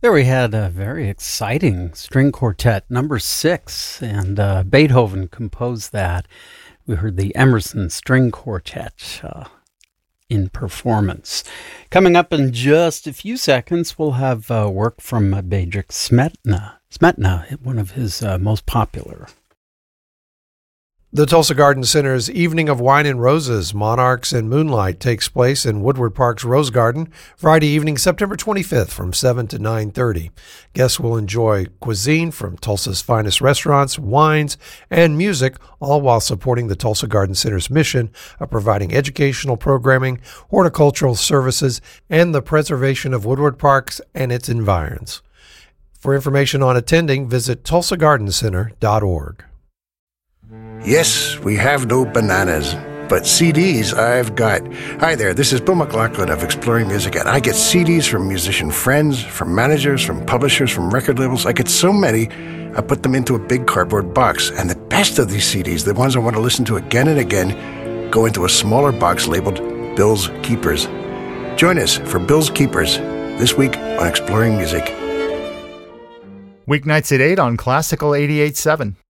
There we had a very exciting string quartet, number 6, and Beethoven composed that. We heard the Emerson String Quartet in performance. Coming up in just a few seconds, we'll have work from Bedřich Smetana, one of his most popular. The Tulsa Garden Center's Evening of Wine and Roses, Monarchs and Moonlight takes place in Woodward Park's Rose Garden Friday evening, September 25th from 7 to 9:30. Guests will enjoy cuisine from Tulsa's finest restaurants, wines, and music, all while supporting the Tulsa Garden Center's mission of providing educational programming, horticultural services, and the preservation of Woodward Parks and its environs. For information on attending, visit tulsagardencenter.org. Yes, we have no bananas, but CDs I've got. Hi there, this is Bill McLaughlin of Exploring Music, and I get CDs from musician friends, from managers, from publishers, from record labels. I get so many, I put them into a big cardboard box. And the best of these CDs, the ones I want to listen to again and again, go into a smaller box labeled Bill's Keepers. Join us for Bill's Keepers this week on Exploring Music. Weeknights at 8 on Classical 88.7.